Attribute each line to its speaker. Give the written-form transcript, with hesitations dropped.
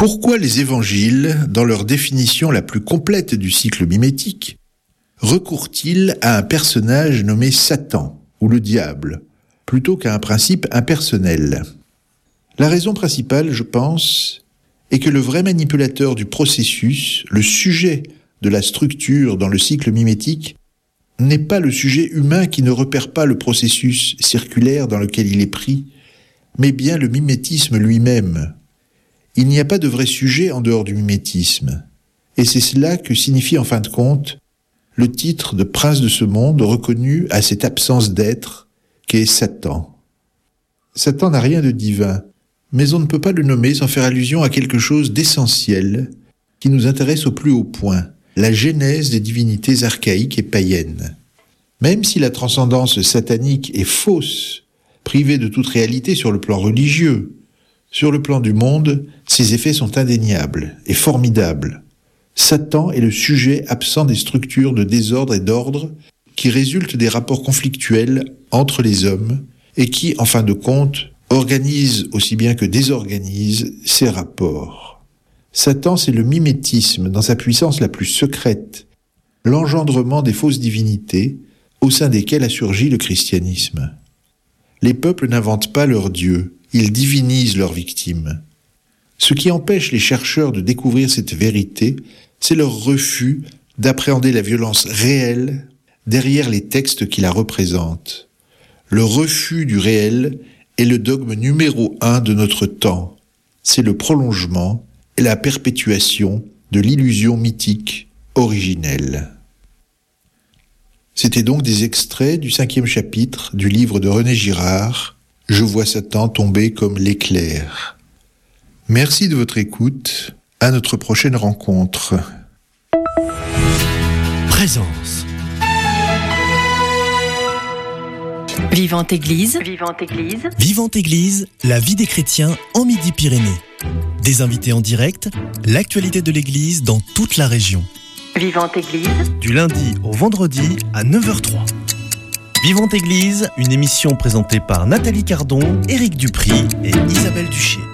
Speaker 1: Pourquoi les évangiles, dans leur définition la plus complète du cycle mimétique, recourent-ils à un personnage nommé Satan ou le diable, plutôt qu'à un principe impersonnel ? La raison principale, je pense, est que le vrai manipulateur du processus, le sujet de la structure dans le cycle mimétique, n'est pas le sujet humain qui ne repère pas le processus circulaire dans lequel il est pris, mais bien le mimétisme lui-même. Il n'y a pas de vrai sujet en dehors du mimétisme, et c'est cela que signifie en fin de compte le titre de prince de ce monde reconnu à cette absence d'être qu'est Satan. Satan n'a rien de divin, mais on ne peut pas le nommer sans faire allusion à quelque chose d'essentiel qui nous intéresse au plus haut point, la genèse des divinités archaïques et païennes. Même si la transcendance satanique est fausse, privée de toute réalité sur le plan religieux, sur le plan du monde, ses effets sont indéniables et formidables. Satan est le sujet absent des structures de désordre et d'ordre qui résultent des rapports conflictuels entre les hommes et qui, en fin de compte, organise aussi bien que désorganise ces rapports. Satan, c'est le mimétisme dans sa puissance la plus secrète, l'engendrement des fausses divinités au sein desquelles a surgi le christianisme. Les peuples n'inventent pas leur Dieu, ils divinisent leurs victimes. Ce qui empêche les chercheurs de découvrir cette vérité, c'est leur refus d'appréhender la violence réelle derrière les textes qui la représentent. Le refus du réel est le dogme numéro 1 de notre temps. C'est le prolongement et la perpétuation de l'illusion mythique originelle. C'était donc des extraits du 5e chapitre du livre de René Girard, « Je vois Satan tomber comme l'éclair ». Merci de votre écoute. À notre prochaine rencontre.
Speaker 2: Présence.
Speaker 3: Vivante Église.
Speaker 2: Vivante Église, la vie des chrétiens en Midi-Pyrénées. Des invités en direct, l'actualité de l'Église dans toute la région.
Speaker 3: Vivante Église.
Speaker 2: Du lundi au vendredi à 9h03. Vivante Église, une émission présentée par Nathalie Cardon, Éric Dupry et Isabelle Duché.